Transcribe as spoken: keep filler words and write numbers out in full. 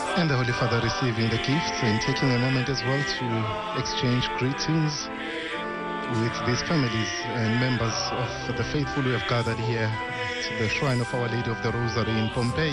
And the Holy Father receiving the gifts and taking a moment as well to exchange greetings with these families and members of the faithful who have gathered here to the shrine of Our Lady of the Rosary in Pompeii.